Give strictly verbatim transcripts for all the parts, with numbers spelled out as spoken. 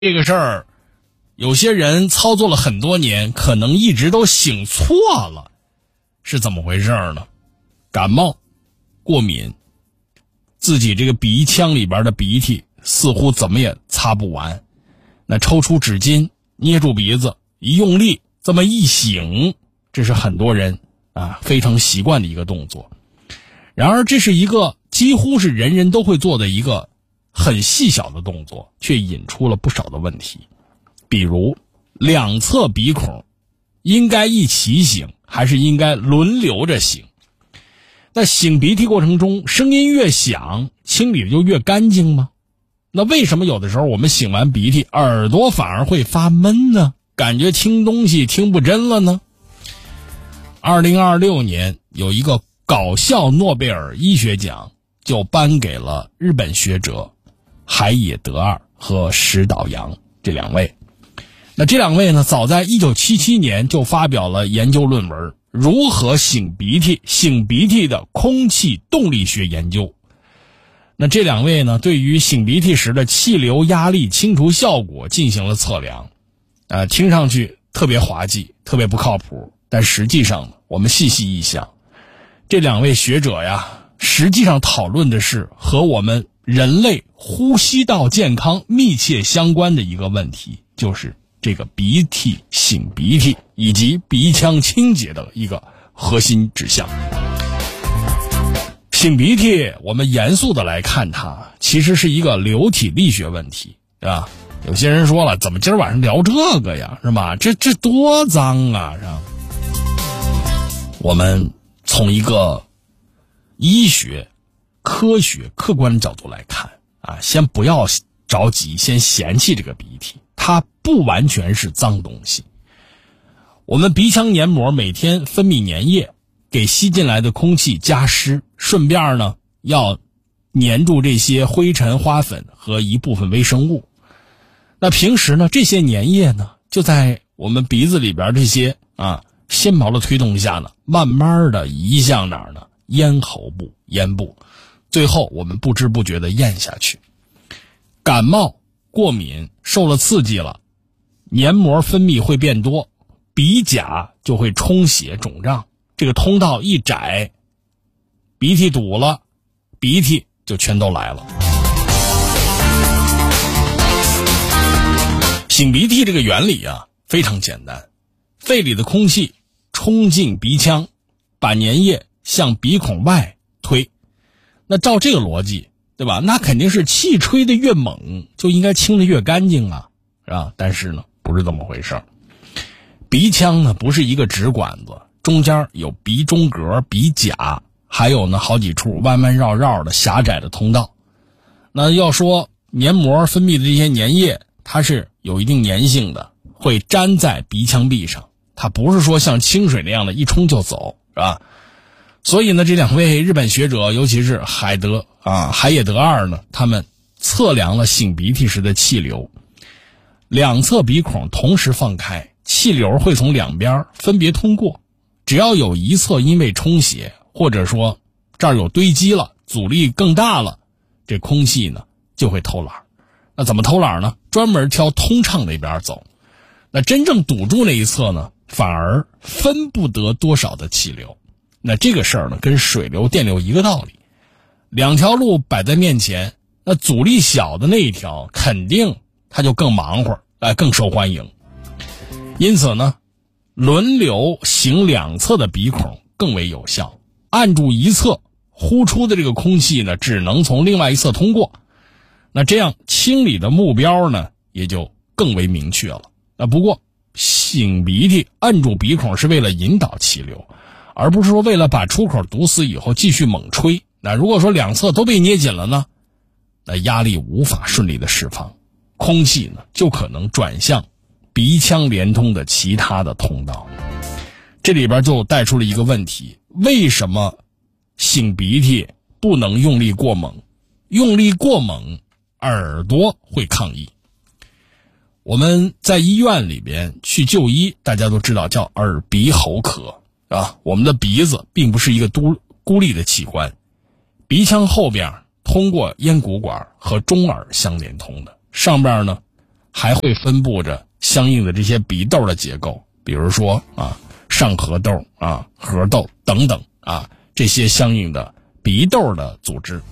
这个事儿，有些人操作了很多年，可能一直都醒错了，是怎么回事呢？感冒、过敏，自己这个鼻腔里边的鼻涕似乎怎么也擦不完，那抽出纸巾捏住鼻子，一用力这么一擤，这是很多人啊非常习惯的一个动作。然而这是一个几乎是人人都会做的一个很细小的动作，却引出了不少的问题。比如两侧鼻孔应该一起擤还是应该轮流着擤？那擤鼻涕过程中声音越响，清理的就越干净吗？那为什么有的时候我们擤完鼻涕耳朵反而会发闷呢？感觉听东西听不真了呢？二零二六年有一个搞笑诺贝尔医学奖就颁给了日本学者海野德二和石岛阳这两位。那这两位呢，早在一九七七年就发表了研究论文，如何擤鼻涕擤鼻涕的空气动力学研究。那这两位呢，对于擤鼻涕时的气流压力清除效果进行了测量，呃，听上去特别滑稽，特别不靠谱，但实际上我们细细一想，这两位学者呀，实际上讨论的是和我们人类呼吸道健康密切相关的一个问题，就是这个鼻涕擤鼻涕以及鼻腔清洁的一个核心指向。擤鼻涕我们严肃的来看它，其实是一个流体力学问题，对吧？有些人说了，怎么今儿晚上聊这个呀，是吧？这这多脏啊，是吧？我们从一个医学科学客观的角度来看啊，先不要着急，先嫌弃这个鼻涕，它不完全是脏东西。我们鼻腔黏膜每天分泌粘液，给吸进来的空气加湿，顺便呢要粘住这些灰尘、花粉和一部分微生物。那平时呢，这些粘液呢就在我们鼻子里边这些啊纤毛的推动下呢，慢慢的移向哪儿呢？咽喉部、咽部，最后我们不知不觉的咽下去。感冒、过敏受了刺激了，黏膜分泌会变多，鼻甲就会充血肿胀，这个通道一窄，鼻涕堵了，鼻涕就全都来了。擤鼻涕这个原理啊非常简单，肺里的空气冲进鼻腔，把粘液向鼻孔外推。那照这个逻辑，对吧？那肯定是气吹得越猛，就应该清得越干净啊，是吧？但是呢，不是这么回事。鼻腔呢不是一个直管子，中间有鼻中隔、鼻甲，还有呢好几处弯弯绕绕的狭窄的通道。那要说黏膜分泌的这些粘液，它是有一定粘性的，会粘在鼻腔壁上，它不是说像清水那样的一冲就走，是吧？所以呢，这两位日本学者，尤其是海德啊海野德二呢，他们测量了擤鼻涕时的气流，两侧鼻孔同时放开，气流会从两边分别通过，只要有一侧因为充血，或者说这儿有堆积了，阻力更大了，这空气呢就会偷懒。那怎么偷懒呢？专门挑通畅那边走。那真正堵住那一侧呢，反而分不得多少的气流。那这个事儿呢，跟水流、电流一个道理，两条路摆在面前，那阻力小的那一条肯定它就更忙活，哎，更受欢迎。因此呢，轮流擤两侧的鼻孔更为有效，按住一侧，呼出的这个空气呢，只能从另外一侧通过。那这样清理的目标呢，也就更为明确了。那不过擤鼻涕按住鼻孔是为了引导气流，而不是说为了把出口堵死以后继续猛吹。那如果说两侧都被捏紧了呢，那压力无法顺利的释放，空气呢就可能转向鼻腔连通的其他的通道。这里边就带出了一个问题，为什么擤鼻涕不能用力过猛？用力过猛，耳朵会抗议。我们在医院里边去就医，大家都知道叫耳鼻喉科啊。我们的鼻子并不是一个独孤立的器官，鼻腔后边通过咽鼓管和中耳相连通的，上边呢还会分布着相应的这些鼻窦的结构，比如说啊上颌窦啊、颌窦等等啊，这些相应的鼻窦的组织。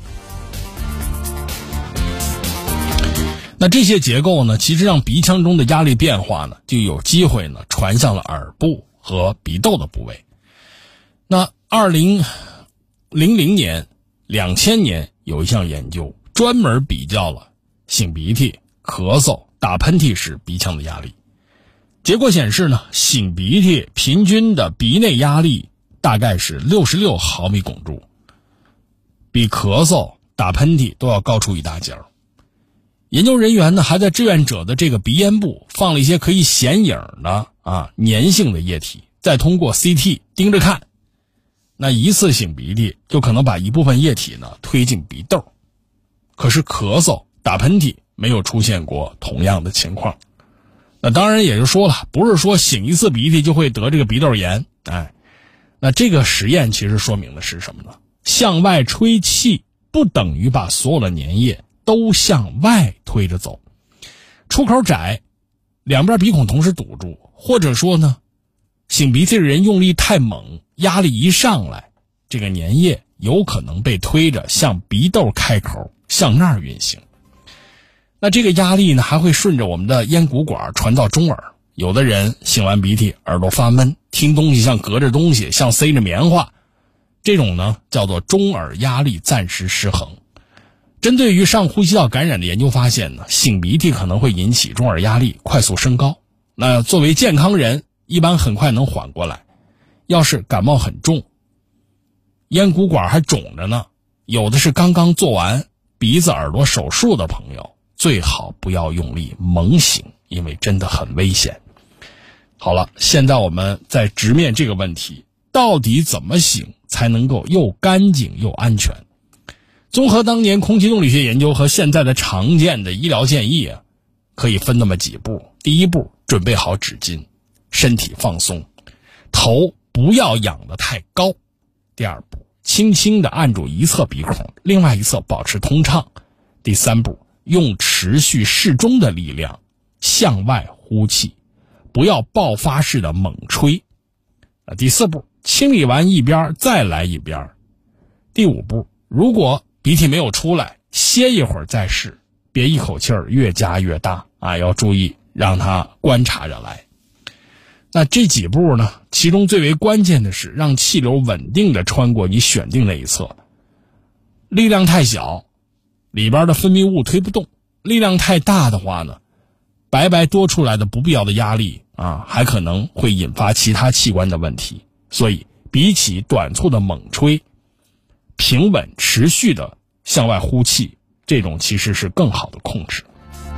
那这些结构呢，其实让鼻腔中的压力变化呢，就有机会呢传向了耳部和鼻窦的部位。那二零零零年、两千年有一项研究专门比较了擤鼻涕、咳嗽、打喷嚏时鼻腔的压力。结果显示呢，擤鼻涕平均的鼻内压力大概是六十六毫米汞柱，比咳嗽、打喷嚏都要高出一大截儿。研究人员呢，还在志愿者的这个鼻咽部放了一些可以显影的啊粘性的液体，再通过 C T 盯着看，那一次擤鼻涕就可能把一部分液体呢推进鼻窦，可是咳嗽、打喷嚏没有出现过同样的情况。那当然也就说了，不是说擤一次鼻涕就会得这个鼻窦炎，哎，那这个实验其实说明的是什么呢？向外吹气不等于把所有的粘液都向外推着走，出口窄，两边鼻孔同时堵住，或者说呢，擤鼻涕的人用力太猛，压力一上来，这个粘液有可能被推着向鼻窦开口向那儿运行。那这个压力呢，还会顺着我们的咽鼓管传到中耳，有的人擤完鼻涕耳朵发闷，听东西像隔着东西，像塞着棉花，这种呢叫做中耳压力暂时失衡。针对于上呼吸道感染的研究发现呢，擤鼻涕可能会引起中耳压力快速升高。那作为健康人，一般很快能缓过来。要是感冒很重，咽鼓管还肿着呢，有的是刚刚做完鼻子耳朵手术的朋友，最好不要用力猛擤，因为真的很危险。好了，现在我们再直面这个问题，到底怎么擤才能够又干净又安全？综合当年空气动力学研究和现在的常见的医疗建议啊，可以分那么几步。第一步，准备好纸巾，身体放松，头不要仰得太高。第二步，轻轻地按住一侧鼻孔，另外一侧保持通畅。第三步，用持续适中的力量向外呼气，不要爆发式的猛吹。第四步，清理完一边再来一边。第五步，如果鼻涕没有出来，歇一会儿再试，别一口气儿越加越大啊！要注意让它观察着来。那这几步呢，其中最为关键的是让气流稳定地穿过你选定那一侧。力量太小，里边的分泌物推不动；力量太大的话呢，白白多出来的不必要的压力啊，还可能会引发其他器官的问题。所以，比起短促的猛吹，平稳持续的向外呼气，这种其实是更好的控制。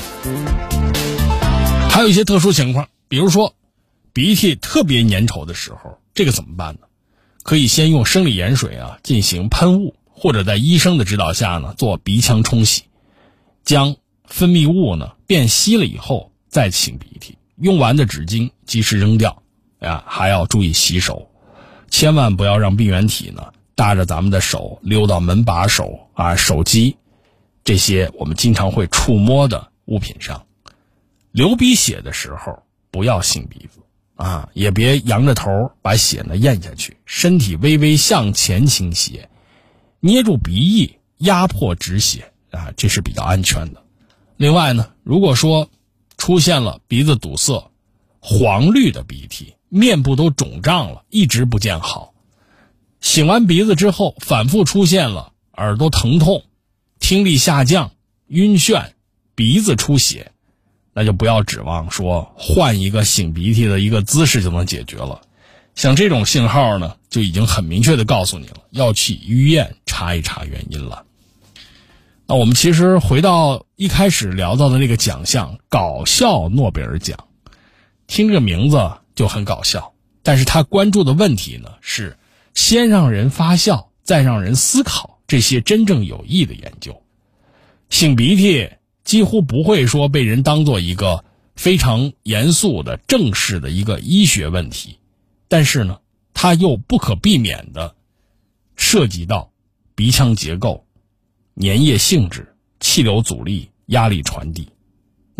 还有一些特殊情况，比如说鼻涕特别粘稠的时候，这个怎么办呢？可以先用生理盐水啊进行喷雾，或者在医生的指导下呢做鼻腔冲洗，将分泌物呢变稀了以后再擤鼻涕。用完的纸巾及时扔掉啊，还要注意洗手，千万不要让病原体呢搭着咱们的手溜到门把手啊、手机这些我们经常会触摸的物品上。流鼻血的时候不要擤鼻子啊，也别仰着头把血呢咽下去，身体微微向前倾斜，捏住鼻翼压迫止血啊，这是比较安全的。另外呢，如果说出现了鼻子堵塞、黄绿的鼻涕，面部都肿胀了，一直不见好，擤完鼻子之后反复出现了耳朵疼痛、听力下降、晕眩、鼻子出血，那就不要指望说换一个擤鼻涕的一个姿势就能解决了。像这种信号呢，就已经很明确的告诉你了，要去医院查一查原因了。那我们其实回到一开始聊到的那个奖项，搞笑诺贝尔奖，听这个名字就很搞笑，但是他关注的问题呢，是先让人发笑，再让人思考这些真正有益的研究。擤鼻涕几乎不会说被人当做一个非常严肃的正式的一个医学问题，但是呢，它又不可避免的涉及到鼻腔结构、粘液性质、气流阻力、压力传递。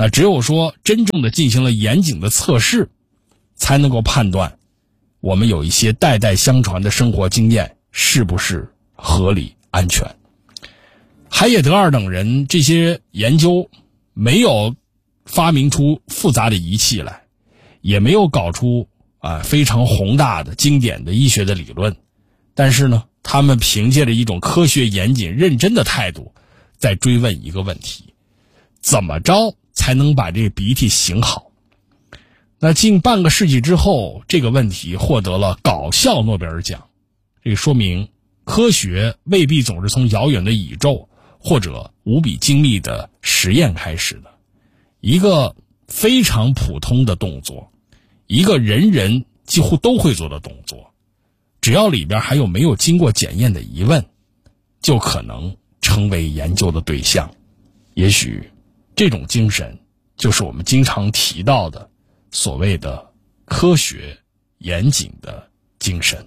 那只有说真正的进行了严谨的测试，才能够判断我们有一些代代相传的生活经验是不是合理安全。海耶德尔等人这些研究没有发明出复杂的仪器来，也没有搞出啊非常宏大的经典的医学的理论，但是呢，他们凭借着一种科学严谨认真的态度，在追问一个问题：怎么着才能把这鼻涕擤好？那近半个世纪之后，这个问题获得了搞笑诺贝尔奖。这说明科学未必总是从遥远的宇宙或者无比精密的实验开始的。一个非常普通的动作，一个人人几乎都会做的动作，只要里边还有没有经过检验的疑问，就可能成为研究的对象。也许这种精神就是我们经常提到的所谓的科学严谨的精神。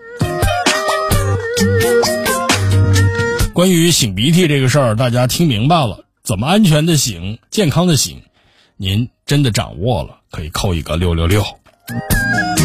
关于擤鼻涕这个事儿，大家听明白了，怎么安全的擤，健康的擤，您真的掌握了，可以扣一个六六六。